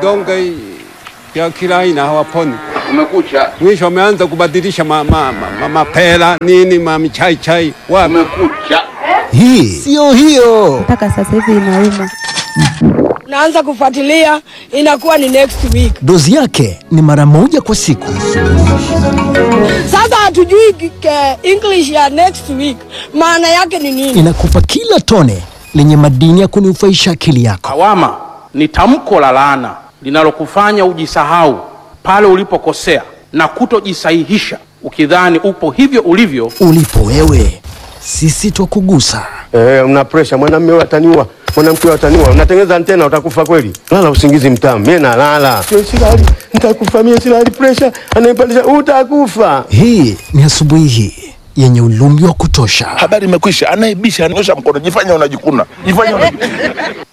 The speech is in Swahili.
vidonge vya kila aina hawaponi. Umekucha. Mwisho wameanza kubadilisha mapera nini michai. Umekucha. Hii sio hiyo. Mpaka sasa hivi inauma. Naanza kufuatilia, inakuwa ni next week. Dozi yake ni mara moja kwa siku. Sasa hatujui English ya next week maana yake ni nini. Inakupa kila tone lenye madini ya kunufaisha akili yako. Lawama ni tamko la laana linalokufanya ujisahau pale ulipokosea na kutojisahihisha ukidhani upo hivyo ulivyo. Ulipo wewe, sisi twakugusa. Una pressure, mwanamume ataniua, mwanamke ataniua. Unatengeneza antena, utakufa kweli. Lala usingizi mtamu. Mimi nalala. Sio silali, nitakufa mimi, silali, pressure anaipandisha, utakufa. Hii ni asubuhi hii yenye ulumbi wa kutosha. Habari imekwisha, anayebisha anyosha mkono, jifanya unajikuna.